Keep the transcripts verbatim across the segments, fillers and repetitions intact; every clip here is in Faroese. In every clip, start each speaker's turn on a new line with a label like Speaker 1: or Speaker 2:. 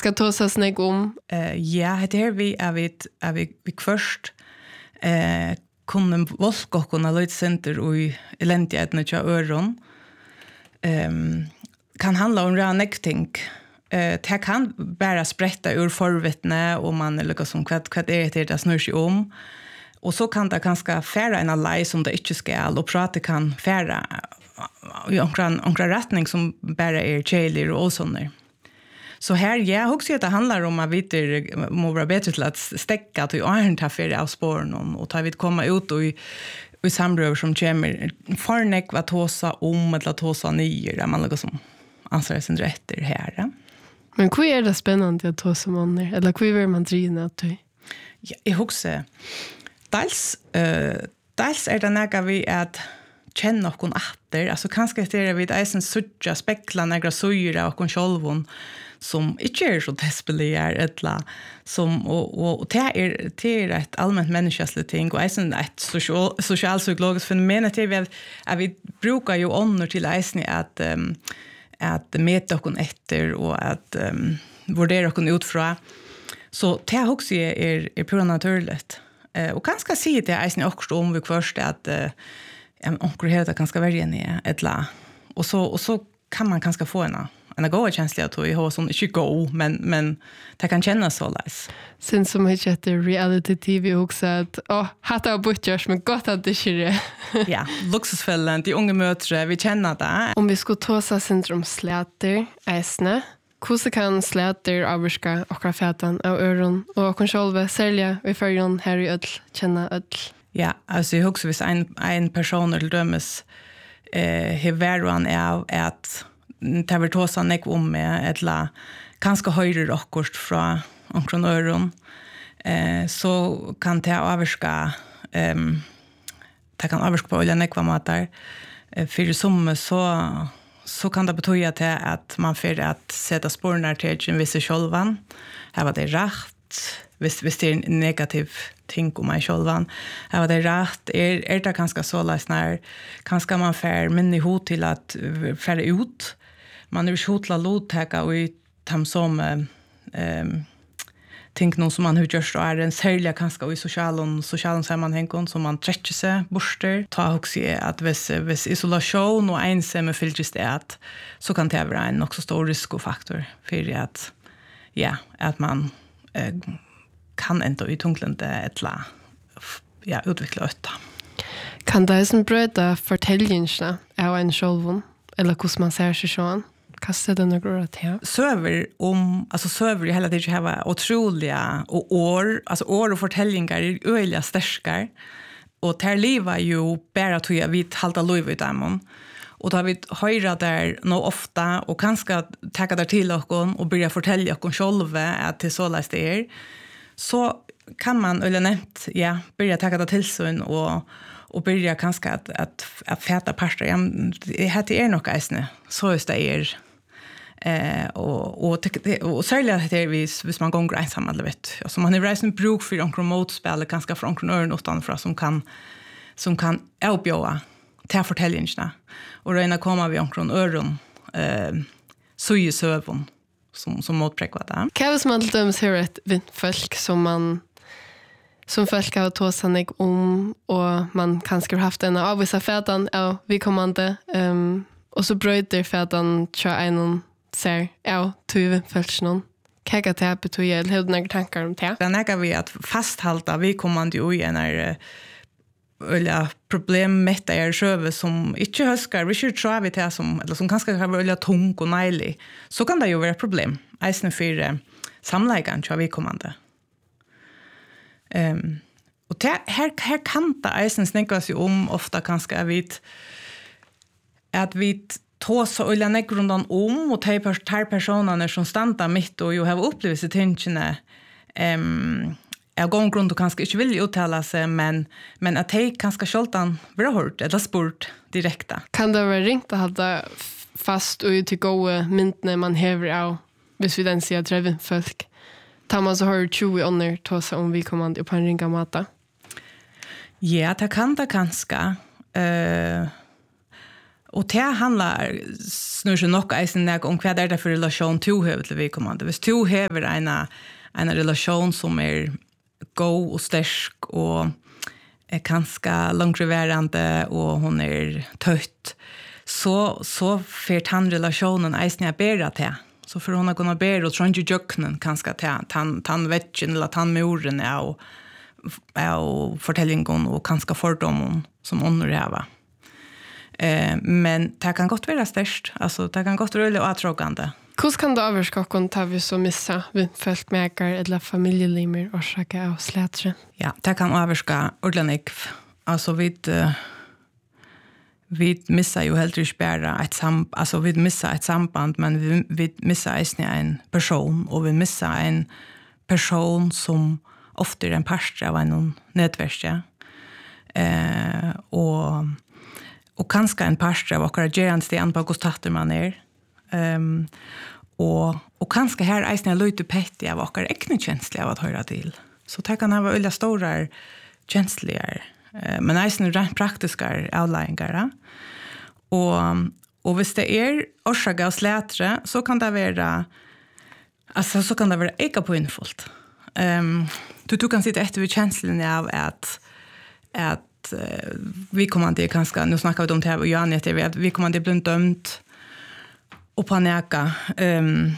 Speaker 1: ska ta oss snägg om?
Speaker 2: Uh, ja, det här vi är vi är vi vi först eh kunde volka och kunna lite center och eländigheten i öron. Ehm kan handla om renekting. Eh det kan bara sprätta ur förvittne och man är liksom som vad vad är det det snurrar sig om. Och så kan det ganska färra en allej som det inte ska och prata kan färra i en en rättning som bara är chailer och sånt. Så här jag också att det handlar om att vi må vara bättre till att stäcka till och ta för av spåren och ta vid komma ut och i i samröver som kommer förnäck vad tåsa om eller tåsa nyer där man liksom ansvarar sin rätter här.
Speaker 1: Men hur är det spännande att tåsa manner eller hur vill man drina att du?
Speaker 2: Ja, jag också dels eh dels är det några vi att känna och kon åter alltså kanske det är vid isen sucha speckla några syra och kon självon som inte är så despelier ettla som och och det är det är ett allmänt mänskligt ting och isen ett social socialpsykologiskt fenomen att vi att vi brukar ju honor till isen att um, att mäta och kon efter och att um, värdera och kon utfra så det också är är, är pura naturligt uh, och kanske se det isen också om vi först att uh, en onkel heter kanske välja ner ettla och så och så kan man kanske få en en god känsla att vi har sån inte go men men det kan kännas så läs.
Speaker 1: Sen som jag heter reality T V också att åh hata butchers men gott att det sker.
Speaker 2: Ja, luxusfällen de unga möter vi känner det.
Speaker 1: Om vi ska ta så syndrom släter äsna hur kan släter avska och kraften av öron och kontrollva sälja vi förjon här i öll känna öll.
Speaker 2: Ja, alltså jag också vis en en person eller dömes eh heveran är att det vill ta sig nek om med ett la ganska höjre rockkost från omkring öron eh så kan det avska ehm det kan avska på olja nek vad matar eh, för som så så kan det betyda att att man för att sätta spårnar till en viss självan här var det rätt visst visst det är en negativ ting om mig självan här var det rätt är är det ganska så läs när kanske man för men i hot till att färra ut man är skotla låttäcka och i tam som ehm tänk någon som man hur görs då är en sälja kanske i socialen socialen sammanhang som man träcker sig borster ta också att vis vis isolation och ensam fylgist är att så kan det vara en också stor riskfaktor för att ja att man eh, kan ändå i tunglande ettla ja utveckla ötta.
Speaker 1: Kan det som bröda förtäljningarna av en självon eller hur man ser sig så kastar den några till.
Speaker 2: Server om alltså server i hela tiden har otroliga och år alltså år och förtällningar är öliga stärskar och tar liva ju bara att jag vet halta lov i dem och då har vi höra där nå ofta och kanske ta där till och och börja fortälja och själva att det så läst är så kan man eller nämnt ja börja ta det till så och och börja kanske att att att fäta pasta ja det heter är nog isne så är det är eh och och och sälja det vis vis man går ensam eller vet alltså man är resen bruk för en remote spel ganska från knörn utan för som kan som kan hjälpa till förtällningarna och rena komma vi omkring öron eh så ju sövon som som motpräkva där.
Speaker 1: Kan som alltid döms här ett folk som man som folk har tåsanig om och man kanske har haft en avvisa fätan ja vi kommande ehm och så bröder fätan tja en ser ja tuve fältsnon kaga täpe to jag hade några tankar om det.
Speaker 2: Den är vi att fasthålla vi kommande ju i en är eller problem med det är sjöve som inte höskar vi skulle try vi det som eller som kanske har välja tung och nejlig så kan det ju vara ett problem isen för samläggan tror vi kommande. Ehm um, och det här här kan det isen snäcka sig om ofta kanske är vi att vi tåsa och lägga grundan om och ta tar personerna som stannar mitt och ju har upplevelse tänkande ehm jag går grund och kanske inte vill uttala sig men men att ta kanske skjoltan bra hört eller sport direkta.
Speaker 1: Kan det vara ringt att ha fast och till gå myntne man häver av hvis vi den ser driven folk. Tar man så har tjugo under tåsa om vi kommer på en ringa mata.
Speaker 2: Ja, det kan det kanske. Eh Och det handlar snur sig nog eisen nek om hva det er for relation to hever til vidkommande. Hvis to hever en, en relation som er god og sterk og er ganske langtreverande og hon er tøtt, så, så får han relationen eisen jeg ber til. Så för hon har kunnat bära och trångt i jöknen kanske ta tan tan vetchen eller tan moren är och är och fortällingen och kanske fördomon som hon har. Eh men det kan gott vara störst. Alltså det kan gott vara åtrågande.
Speaker 1: Hur kan det överska kon ta vi så missa vi följt mäkar eller familjelimer och försöka av slätre?
Speaker 2: Ja, det kan överska ordentligt. Alltså vid uh, vi missar ju helt enkelt bara ett sam alltså vi missar ett samband men vi, vi missar inte en person och vi missar en person som ofta är en pastor av en nätverk eh och och kanske en pastor av och gerande sten på kostatter man är ehm och och kanske här är snä lite petty av och äkne känsliga av att höra till så det kan ha väldigt stora känsliga men är snä rent praktiska outliningar och och hvis det är orsaka och slätre så kan det vara alltså så kan det vara eka på infullt ehm du du kan sitta efter vid känslan av att att uh, vi kommer inte kanske nu snackar vi om det här och Jan heter vi att vi kommer inte bli dömt och panika ehm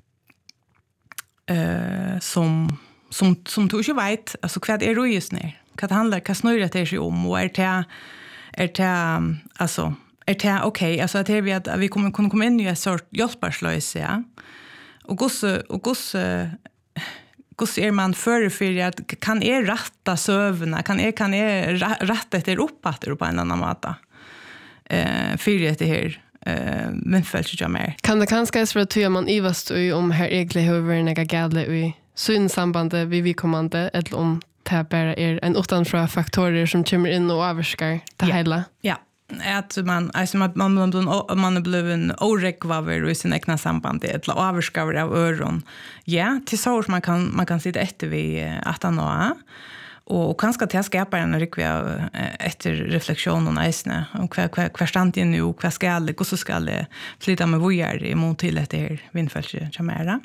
Speaker 2: eh som som som du inte vet alltså vad är det just nu vad handlar vad snurrar det sig om och är det är det alltså är det okej alltså att vi att vi kommer kunna komma in i en sort hjälparslös ja och gosse och gosse gosse är man för för att kan är rätta sövna kan är kan är rätta efter uppåt på en annan mata eh för det här eh men fällt jag mer
Speaker 1: kan det kanske så att man ivast om här egentligen hur några gäller i synsambandet vi vi kommande eller om det bara är en utanför faktorer som kommer in och överskar det
Speaker 2: ja.
Speaker 1: hela.
Speaker 2: Ja, att man alltså man man man man blir en orekvaver i sin egna samband det eller överskar av öron. Ja, till så man kan man kan sitta efter vi att han och och kanske till skapa en rikvä efter reflektion och näsne och kvar kvar kvar stand in nu och kvar ska det och så ska det flytta med vojar emot till det här vindfältet chamera.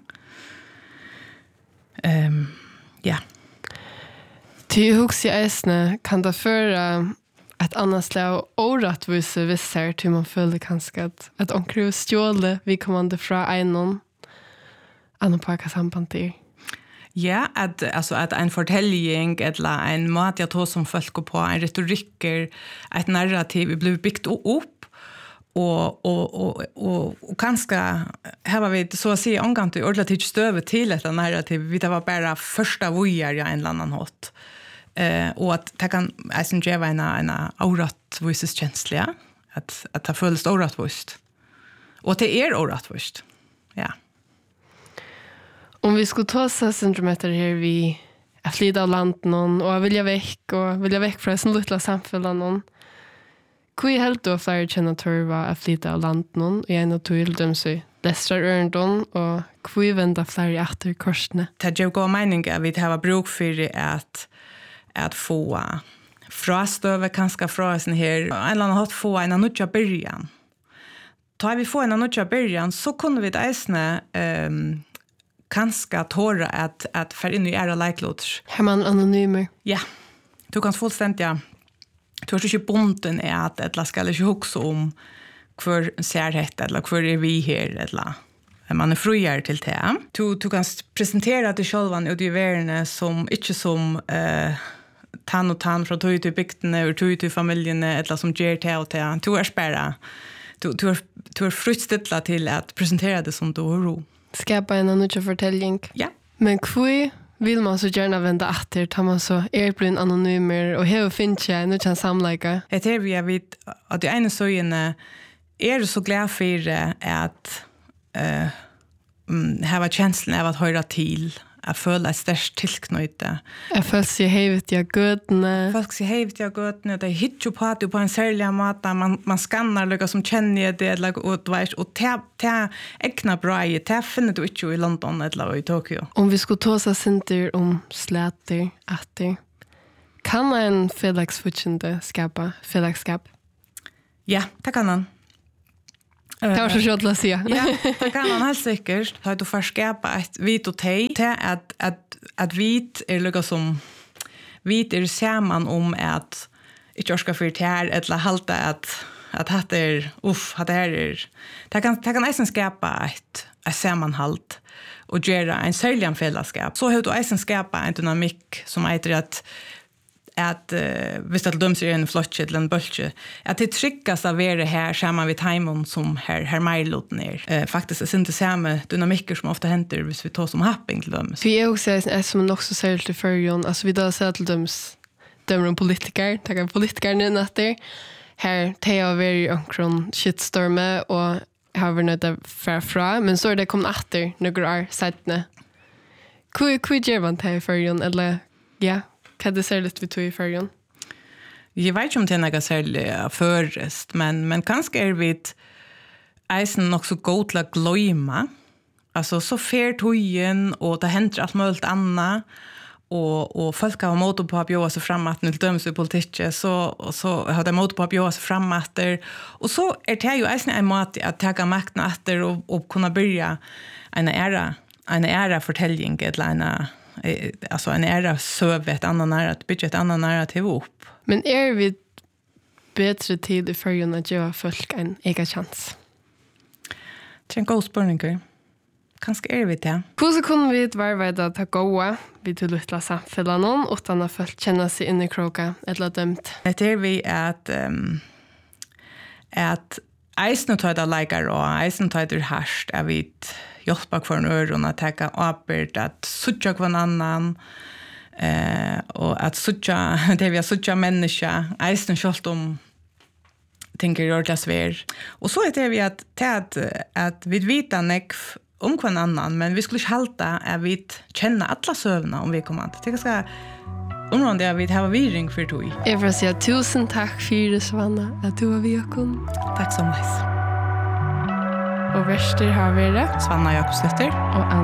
Speaker 2: Ehm ja.
Speaker 1: Till hus i äsne kan det föra ett annat slag orättvisa vissar till man följer kanske att att onkel stjåle vi kommande från en annan parka samband till.
Speaker 2: Ja, att alltså att en fortälling eller en mat jag tar som folk på en retoriker ett narrativ blir byggt upp och och och och och kanske här var vi så att säga angående till ordentligt stöve till ett narrativ vi det var bara första vojar jag en annan hot eh och att det kan alltså ge en en orättvis känsla att att det följs orättvist och det är orättvist ja.
Speaker 1: Om vi skulle ta oss syndrometer här vi är flida av landet någon och vilja väck och vilja väck från sin lilla samfälla någon. Hur är helt då för att känna törva att flida av landet någon och en och till dem sig lästrar örndon och hur vända flera efter korsne.
Speaker 2: Det jag går mening att vi har bruk för att att få frastöver kanske frasen här en annan har få en annan början. Tar vi få en annan början så kunde vi äsna ehm kanske tåra att att för in i era liklots.
Speaker 1: Här man anonymer.
Speaker 2: Ja. Du kan fullständigt ja. Du har inte bonden är att eller ska det också om för särhet eller för är vi här eller man är friare till det. Du du kan presentera dig själv och det är som inte som eh tann och tann från tog till bygden eller tog till familjen eller som ger till och till. Du är spärra. Du du du är frustilla till att presentera det som du har.
Speaker 1: Skapa en annan fortälling.
Speaker 2: Ja.
Speaker 1: Men hur vill man så gärna vända åter tar man så erbjuden anonymer och här finns jag nu kan samlägga.
Speaker 2: Det är vi vet att det ena så är är så glad för att eh um, ha känslan av att höra till att føle et størst tilknøyte.
Speaker 1: Jeg føler seg hevet i gøtene.
Speaker 2: Folk sier hevet i gøtene, det hittar på at du på en særlig måte, man, man skannar noe som kjenner det, og det egna bra i, det finner du ikke i London eller i Tokyo.
Speaker 1: Om vi skulle ta oss sinter om släter, atter, kan en felagsfortjende skapa felagsskap?
Speaker 2: Ja, det kan han.
Speaker 1: Det var så kjøtt å si.
Speaker 2: Ja, det kan man helt sikkert. Da du får skapa et vit og teg til at, at, at vit er lukket som vit er sammen om at ikke orsker for det her, eller halte at at det er, uff, at det her er, det kan, det kan eisen skapa et, et sammenhalt og gjøre en særlig fellesskap. Så har du eisen skapa en dynamikk som heter at at uh, hvis det døms er en flotje eller en bølge, at det tryggast av være her sammen vid timon som her, her meiloten er. Uh, faktisk er det ikke samme dynamikker som ofte henter hvis vi tar som happing til døms.
Speaker 1: Vi er også er som nok så særlig til førjon, altså vi da ser til døms dømer om politiker, takker politikerne inn etter. Her tar jeg være i omkron shitstormet og har vært nødt til fra fra, men så er det kommet etter når er settene. Hva gjør man til i førjon, eller ja? Kan det se litt vi tog i førjen?
Speaker 2: Jeg vet ikke om det er noe særlig først, men, men kanskje er vi eisen nok så god til å gløyme. Altså, så fer togjen, og det hender alt mulig annet, og, og folk har måte på å bjøre seg frem at når det dømes i politikk, så, så har de måte på å bjøre seg frem etter. Og så er det jo eisen en måte at ta makten etter og, og kunne begynne en ære, en ære fortelling, eller en alltså en era söv ett annat narrativ, bygga ett annat narrativ upp.
Speaker 1: Men är vi bättre tid i förrjun att göra folk en egen chans?
Speaker 2: Det är en god spurning. Kanske är vi det.
Speaker 1: Hur så kunde vi varva att ta goa vid till lilla samfällan någon utan att folk känna sig inne i kroka eller dömt?
Speaker 2: Det är vi att um, att eisen tar det likar och eisen tar det härst är vi hjälpa kvar öron att ta uppåt att sucha kvar annan eh och att sucha det vi har sucha människa eisen skalt om tänker jag det svär och så är det vi att att att vi vita neck om kvar annan men vi skulle halta är vi känna alla sövna om vi kommer att det ska undrar det vi har viring för tog.
Speaker 1: Jag vill säga tusen tack för det Svanna att du var vi och kom.
Speaker 2: Tack så mycket.
Speaker 1: Och värster har vi det.
Speaker 2: Svanna Jakobsdotter
Speaker 1: och